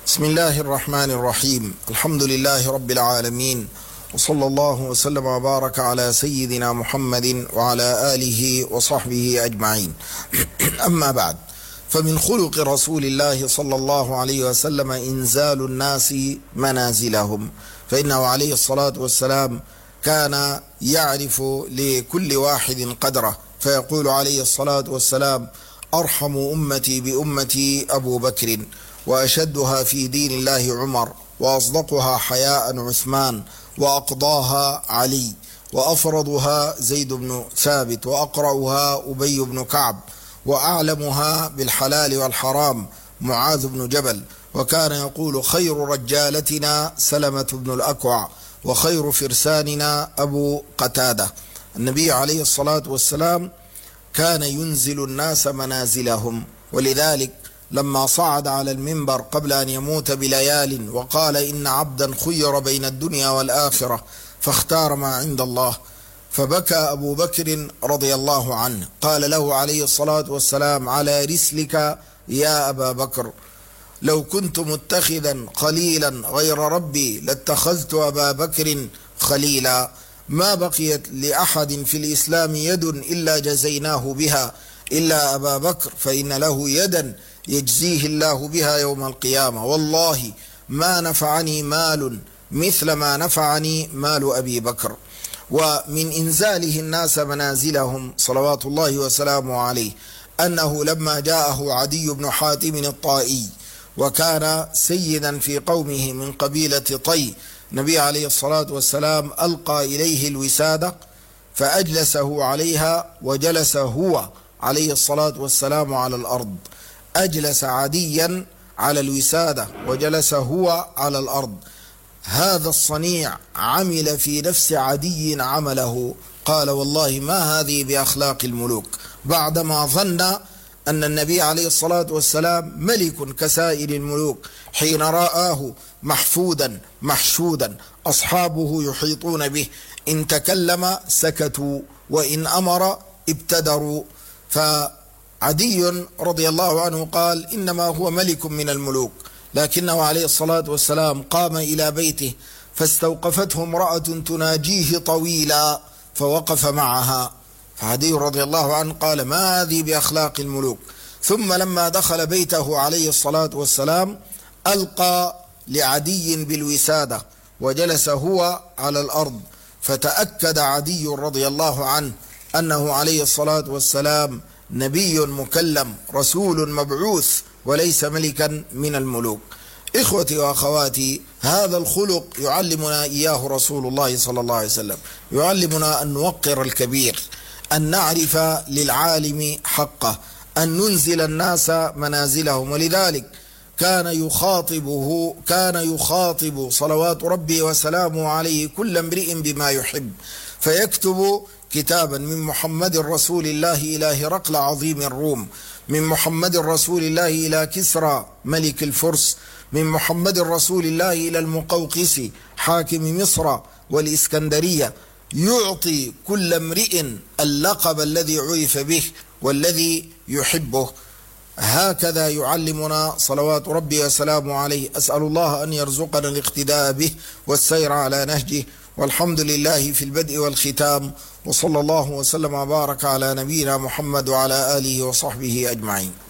بسم الله الرحمن الرحيم. الحمد لله رب العالمين، وصلى الله وسلم وبارك على سيدنا محمد وعلى آله وصحبه أجمعين. أما بعد، فمن خلق رسول الله صلى الله عليه وسلم إنزال الناس منازلهم، فإنه عليه الصلاة والسلام كان يعرف لكل واحد قدره، فيقول عليه الصلاة والسلام: أرحم أمتي بأمتي أبو بكر، وأشدها في دين الله عمر، وأصدقها حياء عثمان، وأقضاها علي، وأفرضها زيد بن ثابت، وأقرأها أبي بن كعب، وأعلمها بالحلال والحرام معاذ بن جبل. وكان يقول: خير رجالتنا سلمة بن الأكوع، وخير فرساننا أبو قتادة. النبي عليه الصلاة والسلام كان ينزل الناس منازلهم، ولذلك لما صعد على المنبر قبل أن يموت بليال وقال: إن عبدا خير بين الدنيا والآخرة فاختار ما عند الله، فبكى أبو بكر رضي الله عنه. قال له عليه الصلاة والسلام: على رسلك يا أبا بكر، لو كنت متخذا خليلا غير ربي لاتخذت أبا بكر خليلا. ما بقيت لأحد في الإسلام يد إلا جزيناه بها إلا أبا بكر، فإن له يدا يجزيه الله بها يوم القيامة. والله ما نفعني مال مثل ما نفعني مال أبي بكر. ومن إنزاله الناس منازلهم صلوات الله وسلامه عليه أنه لما جاءه عدي بن حاتم الطائي، وكان سيدا في قومه من قبيلة طي، النبي عليه الصلاة والسلام ألقى إليه الوسادة فأجلسه عليها، وجلس هو عليه الصلاة والسلام على الأرض. أجلس عديا على الوسادة وجلس هو على الأرض. هذا الصنيع عمل في نفس عدي عمله، قال: والله ما هذه بأخلاق الملوك، بعدما ظن أن النبي عليه الصلاة والسلام ملك كسائر الملوك، حين رآه محفودا محشودا أصحابه يحيطون به، إن تكلم سكتوا وإن أمر ابتدروا. فعدي رضي الله عنه قال: إنما هو ملك من الملوك، لكنه عليه الصلاة والسلام قام إلى بيته فاستوقفته امرأة تناجيه طويلا فوقف معها. فعدي رضي الله عنه قال: ما هذه بأخلاق الملوك. ثم لما دخل بيته عليه الصلاة والسلام ألقى لعدي بالوسادة وجلس هو على الأرض، فتأكد عدي رضي الله عنه أنه عليه الصلاة والسلام نبي مكلم، رسول مبعوث، وليس ملكا من الملوك. إخوتي وأخواتي، هذا الخلق يعلمنا إياه رسول الله صلى الله عليه وسلم، يعلمنا أن نوقر الكبير، أن نعرف للعالم حقه، أن ننزل الناس منازلهم. ولذلك كان يخاطب صلوات ربي وسلامه عليه كل امرئ بما يحب، فيكتب كتابا: من محمد رسول الله إلى هرقل عظيم الروم، من محمد رسول الله إلى كسرى ملك الفرس، من محمد رسول الله إلى المقوقس حاكم مصر والإسكندرية، يعطي كل امرئ اللقب الذي عرف به والذي يحبه. هكذا يعلمنا صلوات ربي وسلامه عليه. أسأل الله أن يرزقنا الاقتداء به والسير على نهجه، والحمد لله في البدء والختام، وصلى الله وسلم وبارك على نبينا محمد وعلى آله وصحبه أجمعين.